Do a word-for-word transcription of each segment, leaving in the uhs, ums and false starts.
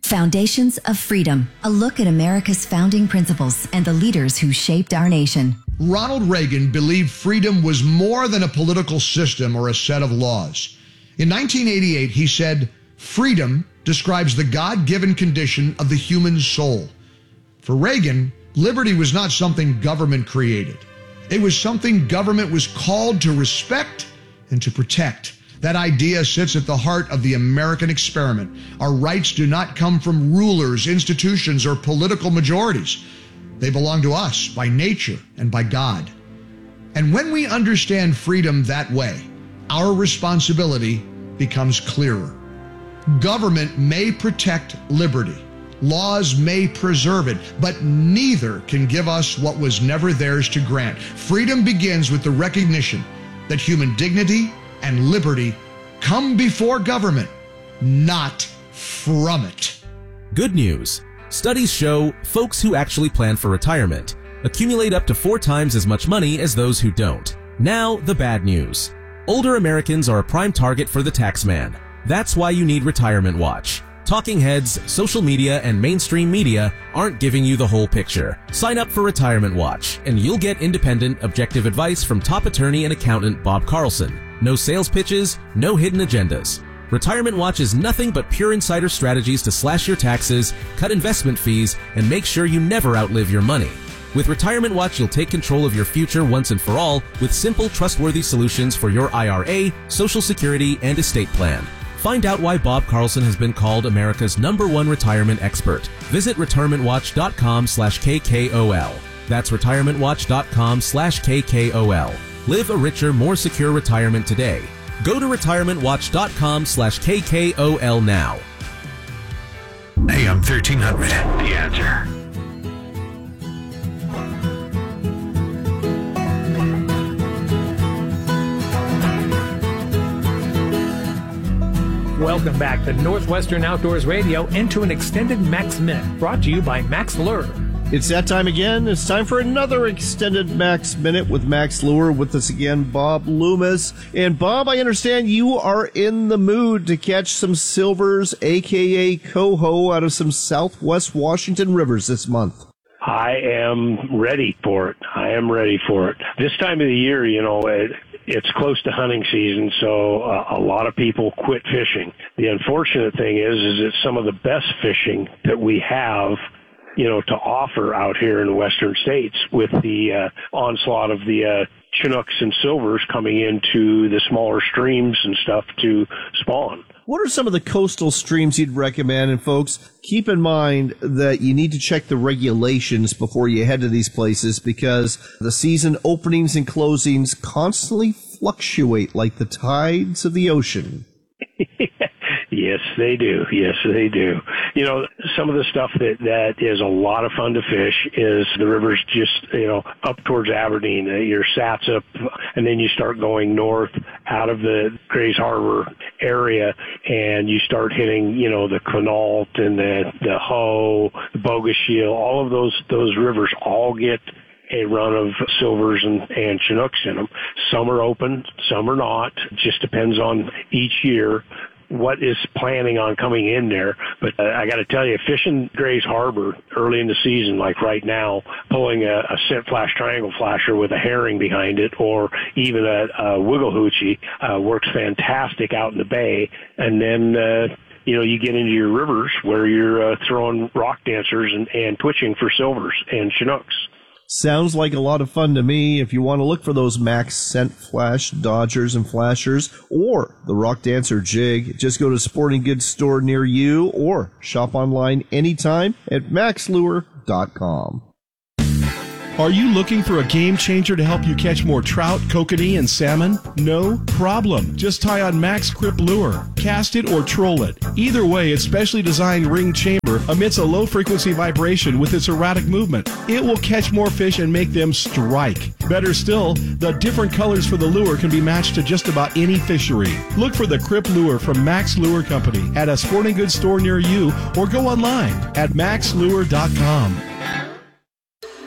Foundations of Freedom, a look at America's founding principles and the leaders who shaped our nation. Ronald Reagan believed freedom was more than a political system or a set of laws. In nineteen eighty-eight, he said, "Freedom describes the God-given condition of the human soul." For Reagan, liberty was not something government created. It was something government was called to respect and to protect. That idea sits at the heart of the American experiment. Our rights do not come from rulers, institutions, or political majorities. They belong to us by nature and by God. And when we understand freedom that way, our responsibility becomes clearer. Government may protect liberty. Laws may preserve it, but neither can give us what was never theirs to grant. Freedom begins with the recognition that human dignity and liberty come before government, not from it. Good news. Studies show folks who actually plan for retirement accumulate up to four times as much money as those who don't. Now, the bad news. Older Americans are a prime target for the taxman. That's why you need Retirement Watch. Talking heads, social media, and mainstream media aren't giving you the whole picture. Sign up for Retirement Watch, and you'll get independent, objective advice from top attorney and accountant Bob Carlson. No sales pitches, no hidden agendas. Retirement Watch is nothing but pure insider strategies to slash your taxes, cut investment fees, and make sure you never outlive your money. With Retirement Watch, you'll take control of your future once and for all with simple, trustworthy solutions for your I R A, Social Security, and estate plan. Find out why Bob Carlson has been called America's number one retirement expert. Visit retirementwatch.com slash KKOL. That's retirementwatch.com slash KKOL. Live a richer, more secure retirement today. Go to retirementwatch.com slash KKOL now. A M thirteen hundred, The Answer. Welcome back to Northwestern Outdoors Radio into an extended Max Minute, brought to you by Max Lure. It's that time again. It's time for another extended Max Minute with Max Lure. With us again, Bob Loomis. And Bob, I understand you are in the mood to catch some silvers, a k a. coho, out of some southwest Washington rivers this month. I am ready for it. I am ready for it. This time of the year, you know, it, it's close to hunting season, so uh, a lot of people quit fishing. The unfortunate thing is, is that some of the best fishing that we have, you know, to offer out here in the western states with the uh, onslaught of the uh, Chinooks and silvers coming into the smaller streams and stuff to spawn. What are some of the coastal streams you'd recommend? And folks, keep in mind that you need to check the regulations before you head to these places because the season openings and closings constantly fluctuate like the tides of the ocean. Yes, they do. Yes, they do. You know, some of the stuff that, that is a lot of fun to fish is the rivers just, you know, up towards Aberdeen, uh, your Satsop, and then you start going north out of the Grays Harbor area, and you start hitting, you know, the Quinault and the, the Hoe, the Bogus Shield, all of those, those rivers all get a run of silvers and, and Chinooks in them. Some are open, some are not. Just depends on each year what is planning on coming in there. But uh, I got to tell you, fishing Grays Harbor early in the season, like right now, pulling a, a scent flash triangle flasher with a herring behind it, or even a, a wiggle hoochie, uh, works fantastic out in the bay. And then, uh, you know, you get into your rivers where you're uh, throwing rock dancers and, and twitching for silvers and Chinooks. Sounds like a lot of fun to me. If you want to look for those Max Scent Flash Dodgers and Flashers or the Rock Dancer Jig, just go to a sporting goods store near you or shop online anytime at max lure dot com. Are you looking for a game changer to help you catch more trout, kokanee, and salmon? No problem. Just tie on Max Grip Lure. Cast it or troll it. Either way, its specially designed ring chamber emits a low-frequency vibration with its erratic movement. It will catch more fish and make them strike. Better still, the different colors for the lure can be matched to just about any fishery. Look for the Grip Lure from Max Lure Company at a sporting goods store near you or go online at max lure dot com.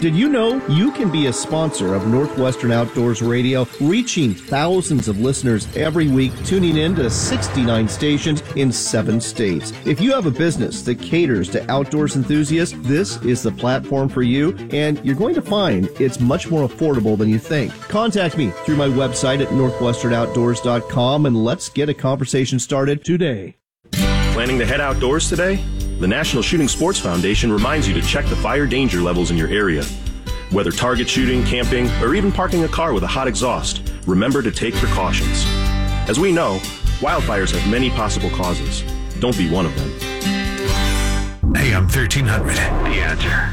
Did you know you can be a sponsor of Northwestern Outdoors Radio, reaching thousands of listeners every week, tuning in to sixty-nine stations in seven states? If you have a business that caters to outdoors enthusiasts, this is the platform for you, and you're going to find it's much more affordable than you think. Contact me through my website at northwestern outdoors dot com, and let's get a conversation started today. Planning to head outdoors today? The National Shooting Sports Foundation reminds you to check the fire danger levels in your area. Whether target shooting, camping, or even parking a car with a hot exhaust, remember to take precautions. As we know, wildfires have many possible causes. Don't be one of them. A M thirteen hundred, The Answer.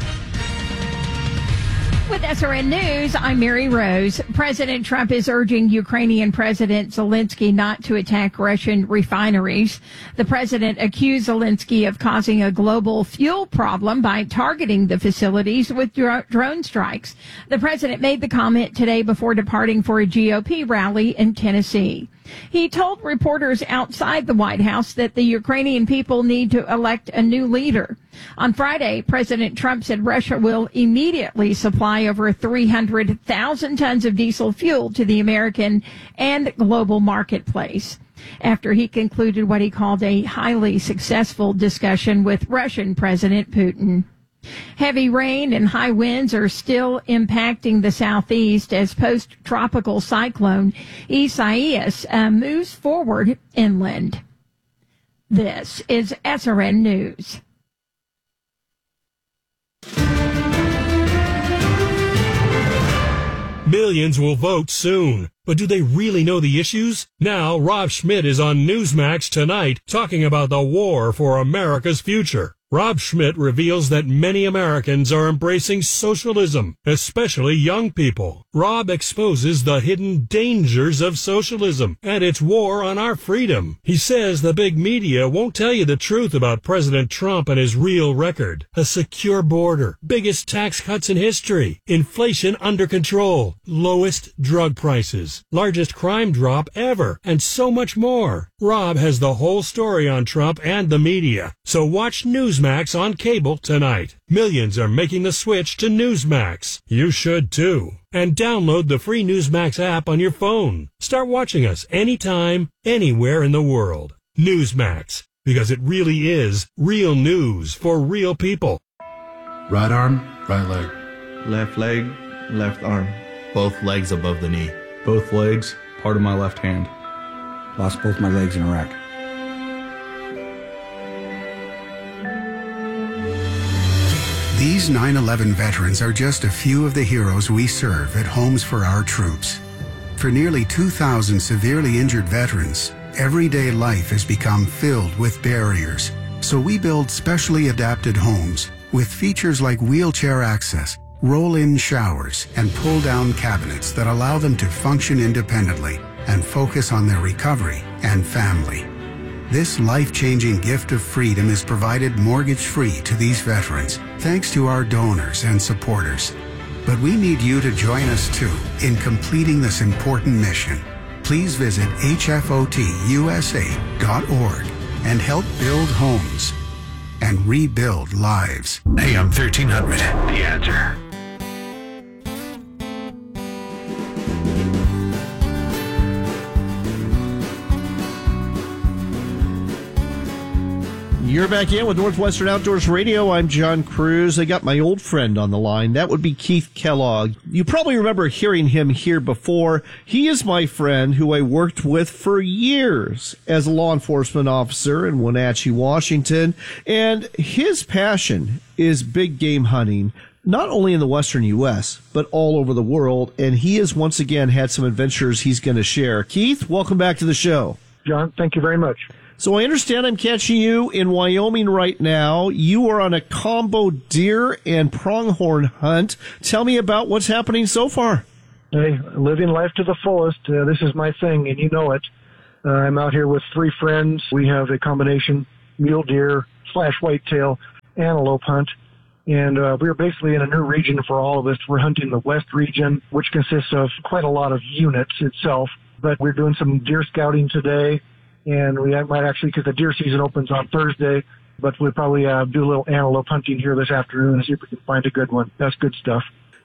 With S R N News, I'm Mary Rose. President Trump is urging Ukrainian President Zelensky not to attack Russian refineries. The president accused Zelensky of causing a global fuel problem by targeting the facilities with dro- drone strikes. The president made the comment today before departing for a G O P rally in Tennessee. He told reporters outside the White House that the Ukrainian people need to elect a new leader. On Friday, President Trump said Russia will immediately supply over three hundred thousand tons of diesel fuel to the American and global marketplace, after he concluded what he called a highly successful discussion with Russian President Putin. Heavy rain and high winds are still impacting the southeast as post-tropical cyclone Isaias uh, moves forward inland. This is S R N News. Millions will vote soon, but do they really know the issues? Now, Rob Schmidt is on Newsmax tonight talking about the war for America's future. Rob Schmidt reveals that many Americans are embracing socialism, especially young people. Rob exposes the hidden dangers of socialism and its war on our freedom. He says the big media won't tell you the truth about President Trump and his real record. A secure border, biggest tax cuts in history, inflation under control, lowest drug prices, largest crime drop ever, and so much more. Rob has the whole story on Trump and the media, so watch Newsmax on cable tonight. Millions are making the switch to Newsmax. You should too. And download the free Newsmax app on your phone. Start watching us anytime, anywhere in the world. Newsmax, because it really is real news for real people. Right arm, right leg. Left leg, left arm. Both legs above the knee. Both legs, part of my left hand. Lost both my legs in Iraq. These nine eleven veterans are just a few of the heroes we serve at Homes for Our Troops. For nearly two thousand severely injured veterans, everyday life has become filled with barriers. So we build specially adapted homes with features like wheelchair access, roll-in showers, and pull-down cabinets that allow them to function independently and focus on their recovery and family. This life-changing gift of freedom is provided mortgage-free to these veterans, thanks to our donors and supporters. But we need you to join us too in completing this important mission. Please visit H F O T U S A dot org and help build homes and rebuild lives. A M thirteen hundred, The Answer. You're back in with Northwestern Outdoors Radio. I'm John Cruz. I got my old friend on the line. That would be Keith Kellogg. You probably remember hearing him here before. He is my friend who I worked with for years as a law enforcement officer in Wenatchee, Washington. And his passion is big game hunting, not only in the western U S, but all over the world. And he has once again had some adventures he's going to share. Keith, welcome back to the show. John, thank you very much. So I understand I'm catching you in Wyoming right now. You are on a combo deer and pronghorn hunt. Tell me about what's happening so far. Hey, living life to the fullest. Uh, this is my thing, and you know it. Uh, I'm out here with three friends. We have a combination mule deer slash whitetail antelope hunt. And uh, we're basically in a new region for all of us. We're hunting the West region, which consists of quite a lot of units itself. But we're doing some deer scouting today. And we might actually, because the deer season opens on Thursday, but we'll probably uh, do a little antelope hunting here this afternoon and see if we can find a good one. That's good stuff.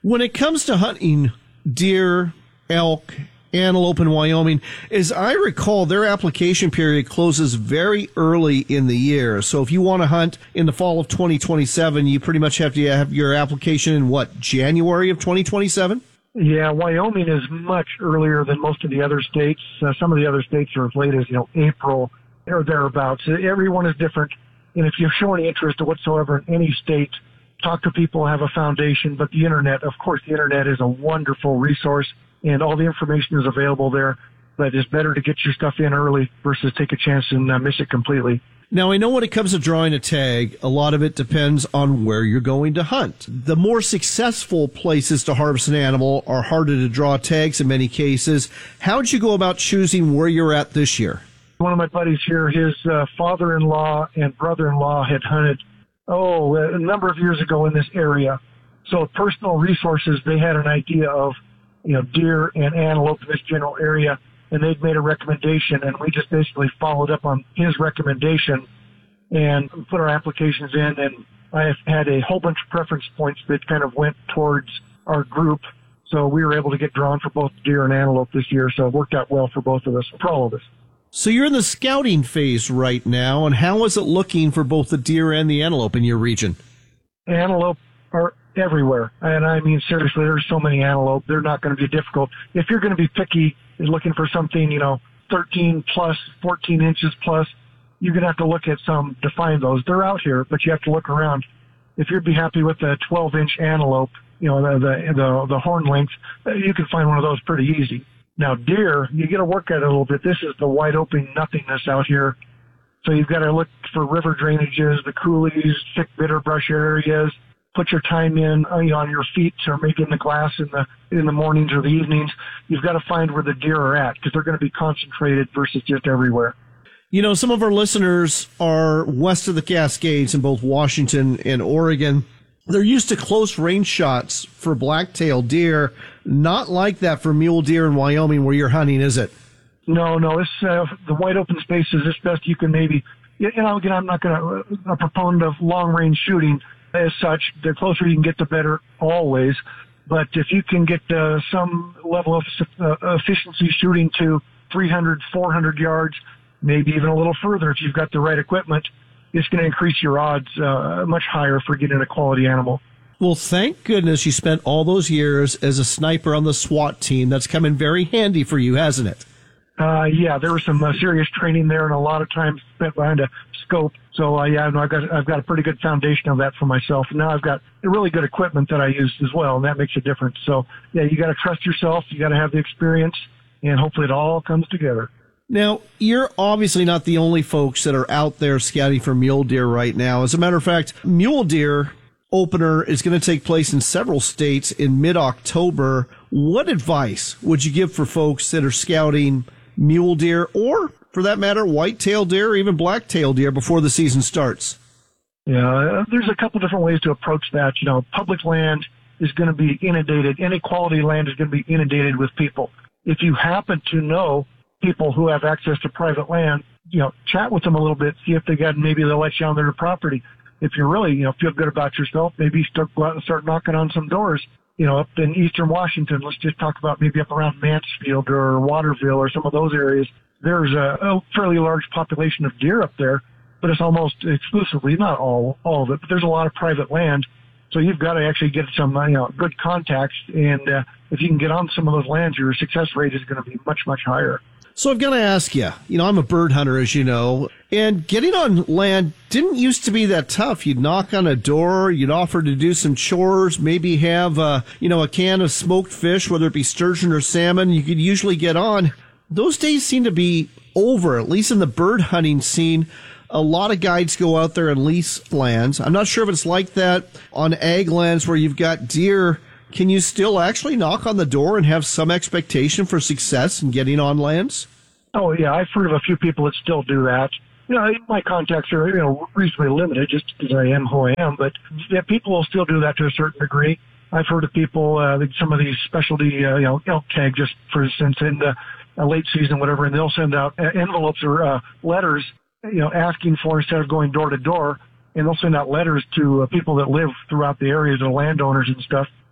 When it comes to hunting deer, elk, antelope in Wyoming, as I recall, their application period closes very early in the year. So if you want to hunt in the fall of twenty twenty-seven, you pretty much have to have your application in, what, January of twenty twenty-seven? Yeah, Wyoming is much earlier than most of the other states. Uh, some of the other states are as late as, you know, April or thereabouts. Everyone is different. And if you show any interest whatsoever in any state, talk to people, have a foundation. But the Internet, of course, the Internet is a wonderful resource, and all the information is available there. But it's better to get your stuff in early versus take a chance and uh, miss it completely. Now, I know when it comes to drawing a tag, a lot of it depends on where you're going to hunt. The more successful places to harvest an animal are harder to draw tags in many cases. How'd you go about choosing where you're at this year? One of my buddies here, his uh, father-in-law and brother-in-law had hunted, oh, a number of years ago in this area. So personal resources, they had an idea of, you know, deer and antelope in this general area, and they'd made a recommendation, and we just basically followed up on his recommendation and put our applications in, and I had a whole bunch of preference points that kind of went towards our group, so we were able to get drawn for both deer and antelope this year, so it worked out well for both of us, for all of us. So you're in the scouting phase right now, and how is it looking for both the deer and the antelope in your region? Antelope are everywhere, and I mean, seriously, there's so many antelope, they're not going to be difficult. If you're going to be picky, is looking for something, you know, thirteen plus, fourteen inches plus, you're going to have to look at some to find those. They're out here, but you have to look around. If you'd be happy with a twelve inch antelope, you know, the, the, the, the horn length, you can find one of those pretty easy. Now, deer, you got to work at it a little bit. This is the wide open nothingness out here. So you've got to look for river drainages, the coulees, thick bitter brush areas. Put your time in, you know, on your feet or maybe in the glass in the in the mornings or the evenings. You've got to find where the deer are at because they're going to be concentrated versus just everywhere. You know, some of our listeners are west of the Cascades in both Washington and Oregon. They're used to close range shots for black-tailed deer. Not like that for mule deer in Wyoming where you're hunting, is it? No, no. It's uh, the wide open spaces. It's best you can maybe. You know, again, I'm not going to a proponent of long range shooting. As such, the closer you can get, the better always. But if you can get uh, some level of uh, efficiency shooting to three hundred, four hundred yards, maybe even a little further if you've got the right equipment, it's going to increase your odds uh, much higher for getting a quality animal. Well, thank goodness you spent all those years as a sniper on the SWAT team. That's come in very handy for you, hasn't it? Uh, yeah, there was some uh, serious training there and a lot of time spent behind a scope. So, uh, yeah, no, I've got, I've got a pretty good foundation of that for myself. And now I've got really good equipment that I use as well, and that makes a difference. So, yeah, you got to trust yourself. You got to have the experience, and hopefully it all comes together. Now, you're obviously not the only folks that are out there scouting for mule deer right now. As a matter of fact, mule deer opener is going to take place in several states in mid-October. What advice would you give for folks that are scouting mule deer or, for that matter, white-tailed deer or even black-tailed deer before the season starts? Yeah, there's a couple different ways to approach that. You know, public land is going to be inundated. Any quality land is going to be inundated with people. If you happen to know people who have access to private land, you know, chat with them a little bit, see if they got, maybe they'll let you on their property. If you really, you know, feel good about yourself, maybe start, go out and start knocking on some doors. You know, up in eastern Washington, let's just talk about maybe up around Mansfield or Waterville or some of those areas. There's a, a fairly large population of deer up there, but it's almost exclusively, not all, all of it, but there's a lot of private land. So you've got to actually get some, you know, good contacts. And uh, if you can get on some of those lands, your success rate is going to be much, much higher. So I've got to ask you, you know, I'm a bird hunter, as you know, and getting on land didn't used to be that tough. You'd knock on a door, you'd offer to do some chores, maybe have, uh, you know, a can of smoked fish, whether it be sturgeon or salmon, you could usually get on. Those days seem to be over, at least in the bird hunting scene. A lot of guides go out there and lease lands. I'm not sure if it's like that on ag lands where you've got deer. Can you still actually knock on the door and have some expectation for success in getting on lands? Oh, yeah. I've heard of a few people that still do that. You know, my contacts are, you know, reasonably limited just because I am who I am, but yeah, people will still do that to a certain degree. I've heard of people, uh, some of these specialty, uh, you know, elk tag, just for instance, in the uh, late season, whatever, and they'll send out envelopes or uh, letters, you know, asking for, instead of going door to door, and they'll send out letters to uh, people that live throughout the areas, the landowners and stuff,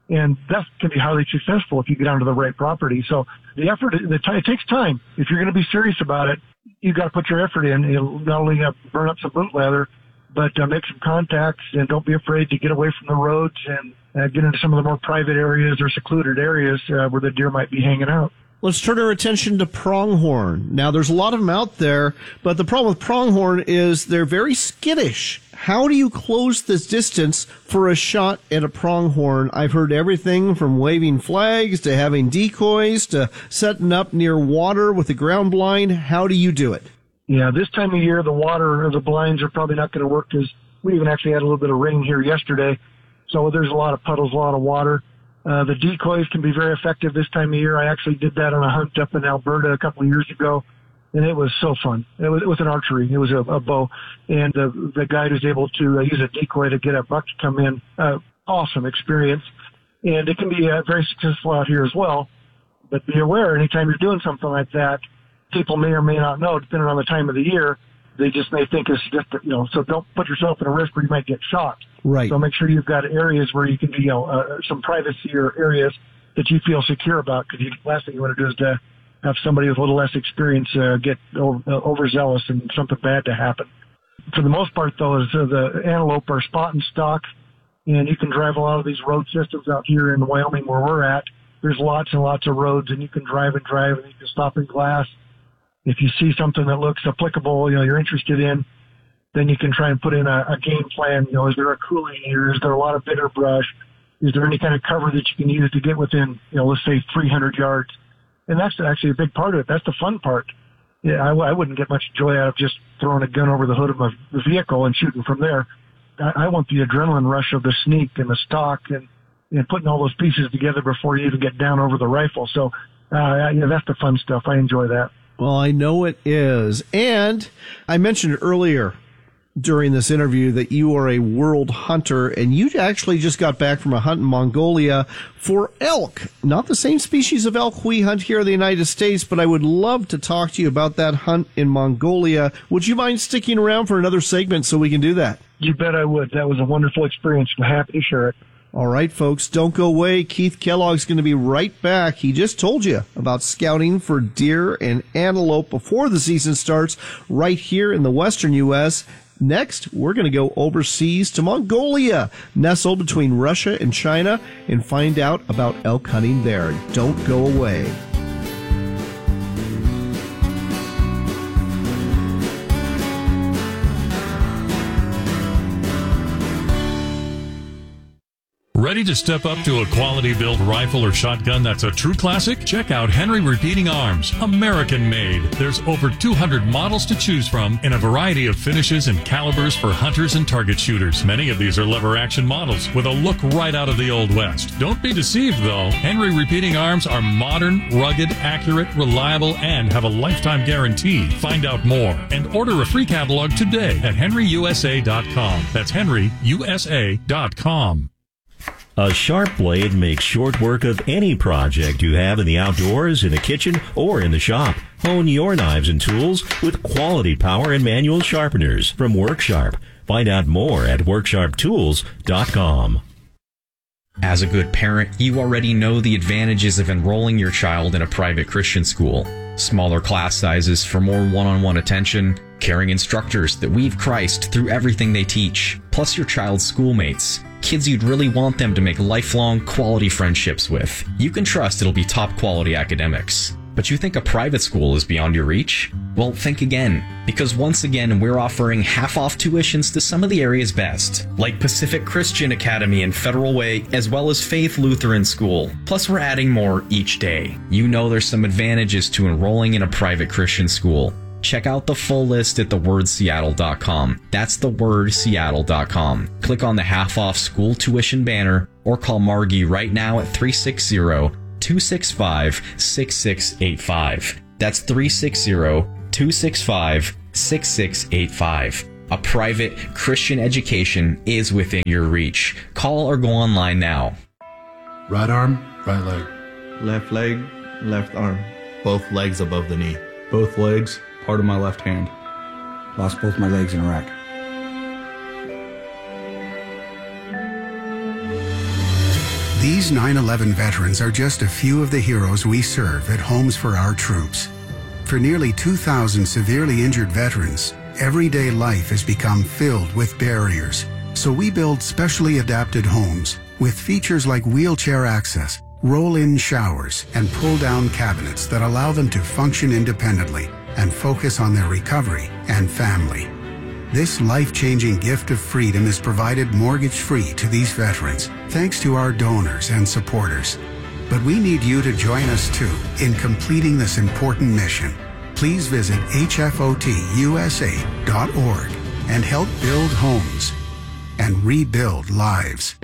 And that can be highly successful if you get onto the right property. So the effort, the t- it takes time. If you're going to be serious about it, you got to put your effort in. It'll not only uh, burn up some boot leather, but uh, make some contacts, and don't be afraid to get away from the roads and uh, get into some of the more private areas or secluded areas uh, where the deer might be hanging out. Let's turn our attention to pronghorn. Now, there's a lot of them out there, but the problem with pronghorn is they're very skittish. How do you close this distance for a shot at a pronghorn? I've heard everything from waving flags to having decoys to setting up near water with a ground blind. How do you do it? Yeah, this time of year, the water or the blinds are probably not going to work because we even actually had a little bit of rain here yesterday. So there's a lot of puddles, a lot of water. Uh, the decoys can be very effective this time of year. I actually did that on a hunt up in Alberta a couple of years ago, and it was so fun. It was, it was an archery. It was a, a bow, and uh, the guide was able to uh, use a decoy to get a buck to come in. Uh, awesome experience, and it can be uh, very successful out here as well. But be aware, anytime you're doing something like that, people may or may not know, depending on the time of the year. They just may think it's just, you know, so don't put yourself in a risk where you might get shot. Right. So make sure you've got areas where you can be, you know, uh, some privacy or areas that you feel secure about, because the last thing you want to do is to have somebody with a little less experience uh, get over, uh, overzealous and something bad to happen. For the most part, though, is uh, the antelope are spot and stock, and you can drive a lot of these road systems out here in Wyoming where we're at. There's lots and lots of roads, and you can drive and drive, and you can stop in glass. If you see something that looks applicable, you know, you're interested in, then you can try and put in a, a game plan. You know, is there a coulee here? Is there a lot of bitter brush? Is there any kind of cover that you can use to get within, you know, let's say three hundred yards? And that's actually a big part of it. That's the fun part. Yeah, I, I wouldn't get much joy out of just throwing a gun over the hood of a vehicle and shooting from there. I, I want the adrenaline rush of the sneak and the stalk and, and putting all those pieces together before you even get down over the rifle. So, uh, you know, that's the fun stuff. I enjoy that. Well, I know it is. And I mentioned earlier during this interview that you are a world hunter, and you actually just got back from a hunt in Mongolia for elk. Not the same species of elk we hunt here in the United States, but I would love to talk to you about that hunt in Mongolia. Would you mind sticking around for another segment so we can do that? You bet I would. That was a wonderful experience. I'm happy to share it. All right, folks, don't go away. Keith Kellogg's going to be right back. He just told you about scouting for deer and antelope before the season starts right here in the western U S Next, we're going to go overseas to Mongolia, nestled between Russia and China, and find out about elk hunting there. Don't go away. Ready to step up to a quality-built rifle or shotgun that's a true classic? Check out Henry Repeating Arms, American-made. There's over two hundred models to choose from in a variety of finishes and calibers for hunters and target shooters. Many of these are lever-action models with a look right out of the Old West. Don't be deceived, though. Henry Repeating Arms are modern, rugged, accurate, reliable, and have a lifetime guarantee. Find out more and order a free catalog today at henry u s a dot com. That's henry u s a dot com. A sharp blade makes short work of any project you have in the outdoors, in the kitchen, or in the shop. Hone your knives and tools with quality power and manual sharpeners from Worksharp. Find out more at work sharp tools dot com. As a good parent, you already know the advantages of enrolling your child in a private Christian school. Smaller class sizes for more one-on-one attention, caring instructors that weave Christ through everything they teach, plus your child's schoolmates. Kids you'd really want them to make lifelong quality friendships with. You can trust it'll be top quality academics. But you think a private school is beyond your reach? Well, think again. Because once again, we're offering half-off tuitions to some of the area's best, like Pacific Christian Academy and Federal Way, as well as Faith Lutheran School. Plus, we're adding more each day. You know there's some advantages to enrolling in a private Christian school. Check out the full list at the word seattle dot com. That's the word seattle dot com. Click on the half-off school tuition banner or call Margie right now at three six zero, two six five, six six eight five. That's three six zero, two six five, six six eight five. A private Christian education is within your reach. Call or go online now. Right arm, right leg. Left leg, left arm. Both legs above the knee. Both legs, part of my left hand. Lost both my legs in Iraq. These nine eleven veterans are just a few of the heroes we serve at Homes for Our Troops. For nearly two thousand severely injured veterans, everyday life has become filled with barriers. So we build specially adapted homes with features like wheelchair access, roll-in showers, and pull-down cabinets that allow them to function independently and focus on their recovery and family. This life-changing gift of freedom is provided mortgage-free to these veterans, thanks to our donors and supporters. But we need you to join us too in completing this important mission. Please visit H F O T U S A dot org and help build homes and rebuild lives.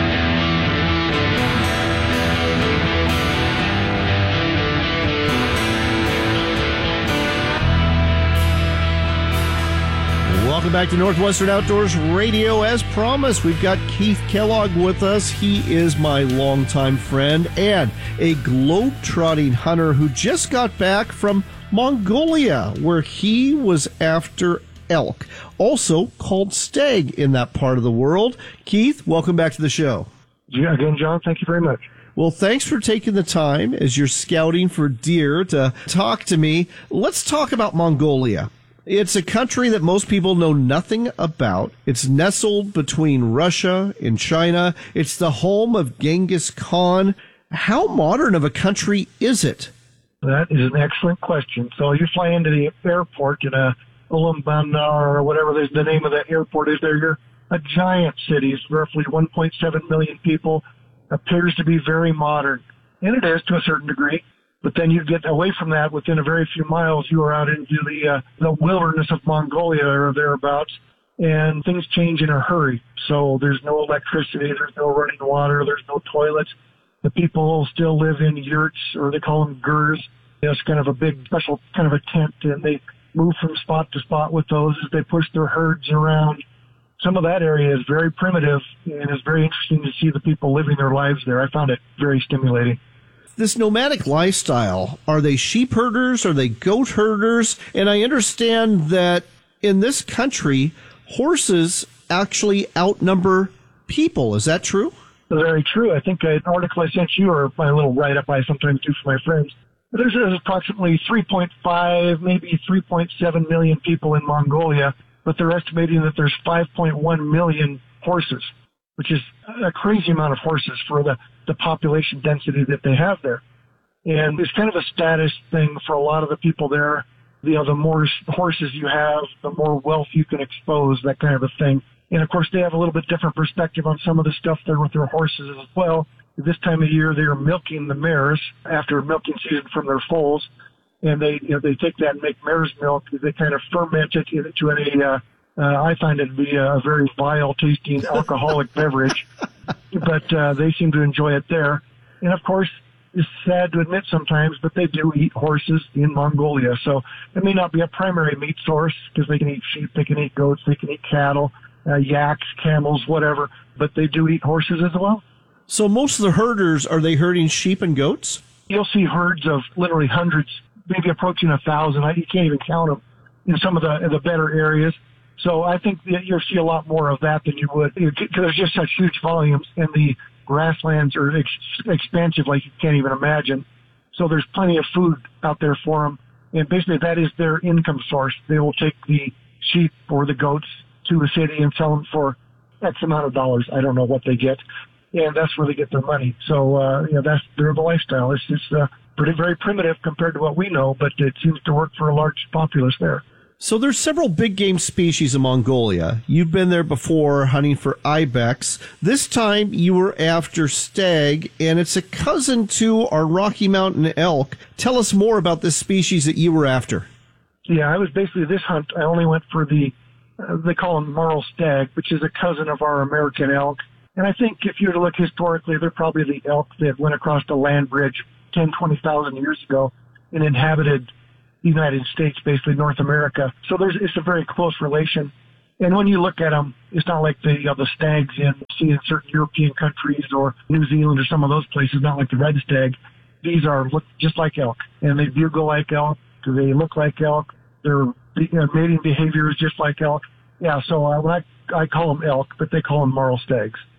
Welcome back to Northwestern Outdoors Radio. As promised, we've got Keith Kellogg with us. He is my longtime friend and a globe-trotting hunter who just got back from Mongolia, where he was after elk, also called stag in that part of the world. Keith, welcome back to the show. Yeah, again, John, thank you very much. Well, thanks for taking the time as you're scouting for deer to talk to me. Let's talk about Mongolia. It's a country that most people know nothing about. It's nestled between Russia and China. It's the home of Genghis Khan. How modern of a country is it? That is an excellent question. So you fly into the airport in a Ulaanbaatar or whatever the name of the airport is there. You're a giant city. It's roughly one point seven million people. Appears to be very modern. And it is to a certain degree. But then you get away from that within a very few miles. You are out into the uh, the wilderness of Mongolia or thereabouts, and things change in a hurry. So there's no electricity, there's no running water, there's no toilets. The people still live in yurts, or they call them gurs. It's kind of a big, special kind of a tent, and they move from spot to spot with those as they push their herds around. Some of that area is very primitive, and it's very interesting to see the people living their lives there. I found it very stimulating. This nomadic lifestyle, are they sheep herders? Are they goat herders? And I understand that in this country, horses actually outnumber people. Is that true? Very true. I think an article I sent you, or my little write-up I sometimes do for my friends, there's, there's approximately three point five, maybe three point seven million people in Mongolia, but they're estimating that there's five point one million horses, which is a crazy amount of horses for the, the population density that they have there. And it's kind of a status thing for a lot of the people there. You know, the more horses you have, the more wealth you can expose, that kind of a thing. And of course, they have a little bit different perspective on some of the stuff there with their horses as well. This time of year, they are milking the mares after milking season from their foals. And they, you know, they take that and make mare's milk. They kind of ferment it into a, uh, Uh, I find it to be a very vile-tasting alcoholic beverage, but uh, they seem to enjoy it there. And, of course, it's sad to admit sometimes, but they do eat horses in Mongolia. So it may not be a primary meat source because they can eat sheep, they can eat goats, they can eat cattle, uh, yaks, camels, whatever, but they do eat horses as well. So most of the herders, are they herding sheep and goats? You'll see herds of literally hundreds, maybe approaching a thousand. You can't even count them in some of the, the better areas. So I think that you'll see a lot more of that than you would, because there's just such huge volumes, and the grasslands are ex- expansive like you can't even imagine. So there's plenty of food out there for them, and basically that is their income source. They will take the sheep or the goats to a city and sell them for X amount of dollars. I don't know what they get, and that's where they get their money. So, uh, you know, that's their lifestyle. It's just uh, pretty, very primitive compared to what we know, but it seems to work for a large populace there. So there's several big game species in Mongolia. You've been there before hunting for ibex. This time you were after stag, and it's a cousin to our Rocky Mountain elk. Tell us more about this species that you were after. Yeah, I was basically, this hunt, I only went for the, uh, they call them marl stag, which is a cousin of our American elk. And I think if you were to look historically, they're probably the elk that went across the land bridge ten, twenty thousand years ago and inhabited the United States, basically North America. So there's, it's a very close relation. And when you look at them, it's not like the, you know, the stags in, see in certain European countries or New Zealand or some of those places, not like the red stag. These are look just like elk, and they bugle like elk. They look like elk. Their you know, mating behavior is just like elk. Yeah, so uh, when I, I call them elk, but they call them marl stags.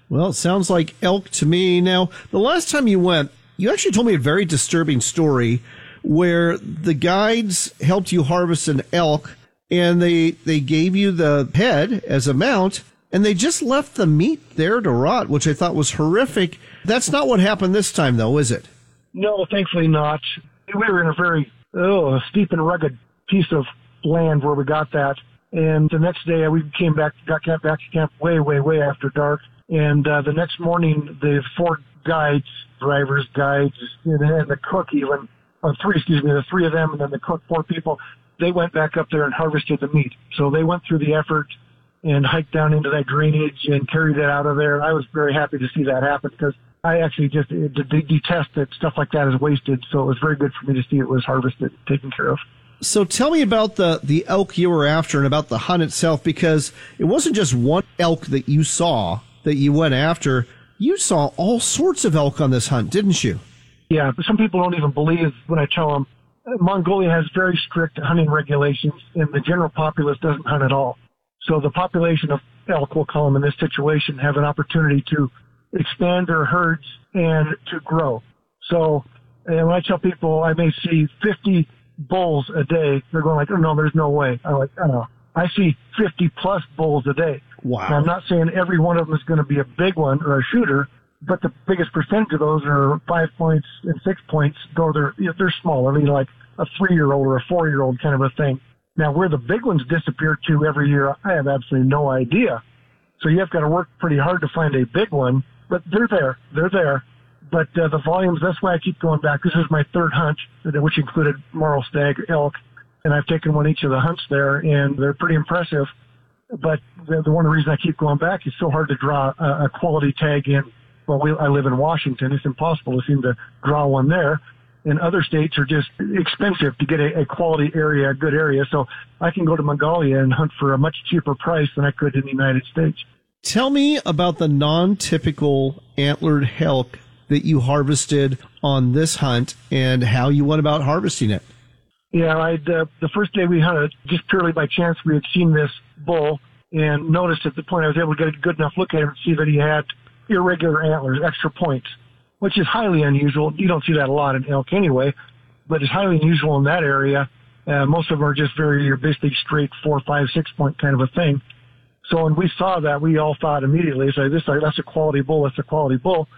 Well, it sounds like elk to me. Now, the last time you went, you actually told me a very disturbing story where the guides helped you harvest an elk, and they, they gave you the head as a mount, and they just left the meat there to rot, which I thought was horrific. That's not what happened this time, though, is it? No, thankfully not. We were in a very oh, steep and rugged piece of land where we got that. And the next day we came back, got back to camp way, way, way after dark. And uh, the next morning, the four guides, drivers, guides, and the cook even, or three, excuse me, the three of them, and then the cook, four people, they went back up there and harvested the meat. So they went through the effort and hiked down into that drainage and carried it out of there. I was very happy to see that happen because I actually just detest that stuff like that is wasted. So it was very good for me to see it was harvested, taken care of. So tell me about the, the elk you were after and about the hunt itself, because it wasn't just one elk that you saw that you went after. You saw all sorts of elk on this hunt, didn't you? Yeah, some people don't even believe when I tell them. Mongolia has very strict hunting regulations, and the general populace doesn't hunt at all. So the population of elk, we'll call them in this situation, have an opportunity to expand their herds and to grow. So and when I tell people I may see fifty bulls a day, they're going like, oh, no, there's no way. I'm like, I don't know. I see fifty plus bulls a day. Wow. Now, I'm not saying every one of them is going to be a big one or a shooter, but the biggest percentage of those are five points and six points, though they're, you know, they're smaller, you know, like a three-year-old or a four-year-old kind of a thing. Now, where the big ones disappear to every year, I have absolutely no idea. So you have got to work pretty hard to find a big one, but they're there. They're there. But uh, the volumes, that's why I keep going back. This is my third hunt, which included marl stag, elk, and I've taken one each of the hunts there, and they're pretty impressive. But the, the one reason I keep going back is so hard to draw a, a quality tag in. Well, we, I live in Washington. It's impossible to seem to draw one there. And other states are just expensive to get a, a quality area, a good area. So I can go to Mongolia and hunt for a much cheaper price than I could in the United States. Tell me about the non-typical antlered elk that you harvested on this hunt and how you went about harvesting it. Yeah, I'd, uh, the first day we hunted, just purely by chance, we had seen this bull and noticed at the point I was able to get a good enough look at him and see that he had irregular antlers, extra points, which is highly unusual. You don't see that a lot in elk anyway, but it's highly unusual in that area. Uh, most of them are just very, basically straight four, five, six point kind of a thing. So when we saw that, we all thought immediately, so this, that's a quality bull, that's a quality bull.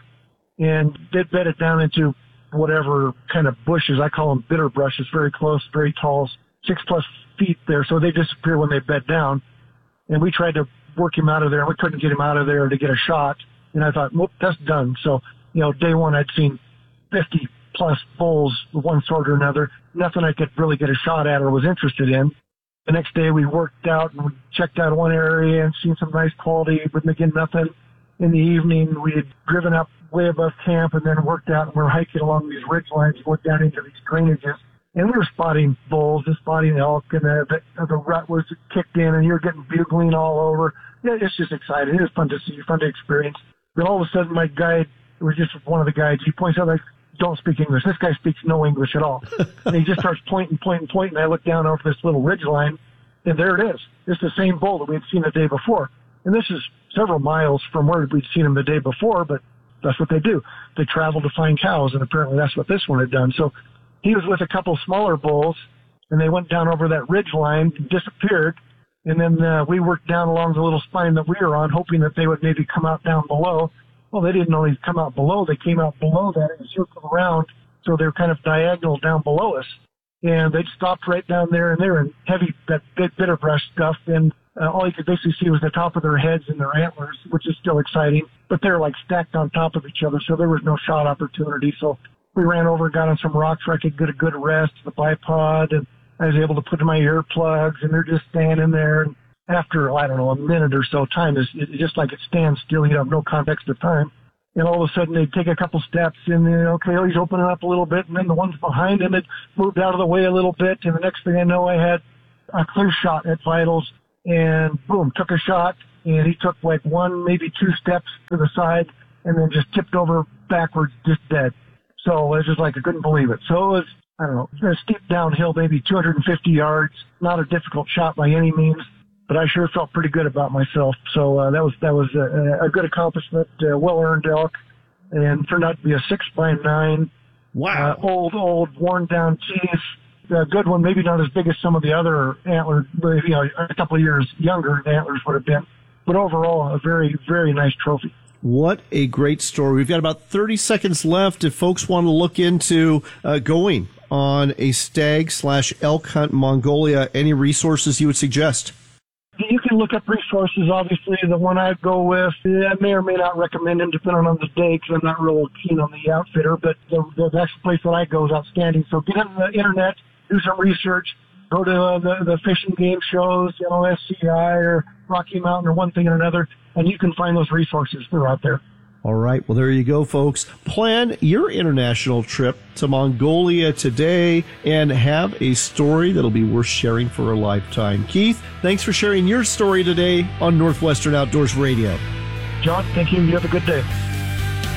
And they bed it down into whatever kind of bushes. I call them bitter brushes, very close, very tall, six plus feet there. So they disappear when they bed down. And we tried to work him out of there. We couldn't get him out of there to get a shot. And I thought, whoop, that's done. So, you know, day one, I'd seen fifty plus bulls of one sort or another. Nothing I could really get a shot at or was interested in. The next day we worked out and we checked out one area and seen some nice quality, but again, nothing. In the evening, we had driven up way above camp and then worked out and we were hiking along these ridge lines, going down into these drainages. And we were spotting bulls and spotting elk, and the, the, the rut was kicked in and you were getting bugling all over. Yeah, it's just exciting. It was fun to see, fun to experience. Then all of a sudden, my guide, it was just one of the guides, he points out, like, don't speak English. This guy speaks no English at all. And he just starts pointing, pointing, pointing. And I look down over this little ridge line, and there it is. It's the same bull that we had seen the day before. And this is several miles from where we'd seen him the day before, but that's what they do. They travel to find cows, and apparently that's what this one had done. So he was with a couple smaller bulls, and they went down over that ridge line, disappeared, and then uh, we worked down along the little spine that we were on, hoping that they would maybe come out down below. Well, they didn't only come out below, they came out below that and circled around, so they were kind of diagonal down below us. And they stopped right down there, and they were in heavy, that bit bitter brush stuff, and uh, all you could basically see was the top of their heads and their antlers, which is still exciting, but they're like stacked on top of each other, so there was no shot opportunity. So we ran over and got on some rocks where I could get a good rest, the bipod, and I was able to put in my earplugs, and they're just standing there. And after, I don't know, a minute or so, time is it, just like it stands still. You have no context of time. And all of a sudden, they'd take a couple steps, and then, okay, he's opening up a little bit, and then the ones behind him had moved out of the way a little bit, and the next thing I know, I had a clear shot at vitals, and boom, took a shot, and he took like one, maybe two steps to the side, and then just tipped over backwards, just dead. So it was just like, I couldn't believe it. So it was, I don't know, a steep downhill, maybe two hundred fifty yards, not a difficult shot by any means. but I sure felt pretty good about myself. So uh, that was that was a, a good accomplishment, uh, well-earned elk, and turned out to be a six by nine. Wow. Uh, old, old, worn-down teeth. A good one, maybe not as big as some of the other antlers, but, you know, a couple of years younger antlers would have been. But overall, a very, very nice trophy. What a great story. We've got about thirty seconds left. If folks want to look into uh, going on a stag slash elk hunt in Mongolia, any resources you would suggest? You can look up resources. Obviously, the one I go with, I may or may not recommend him depending on the day because I'm not real keen on the outfitter, but the, the next place that I go is outstanding. So get on the internet, do some research, go to uh, the, the fishing game shows, you know, S C I or Rocky Mountain or one thing or another, and you can find those resources. They're out there. All right. Well, there you go, folks. Plan your international trip to Mongolia today and have a story that'll be worth sharing for a lifetime. Keith, thanks for sharing your story today on Northwestern Outdoors Radio. John, thank you. You have a good day.